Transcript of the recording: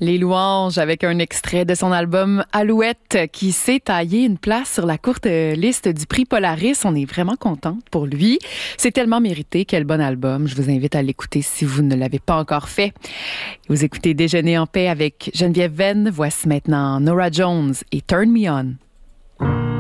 Les Louanges avec un extrait de son album Alouette qui s'est taillé une place sur la courte liste du prix Polaris. On est vraiment contente pour lui. C'est tellement mérité. Quel bon album. Je vous invite à l'écouter si vous ne l'avez pas encore fait. Vous écoutez Déjeuner en paix avec Geneviève Venn. Voici maintenant Norah Jones et Turn Me On.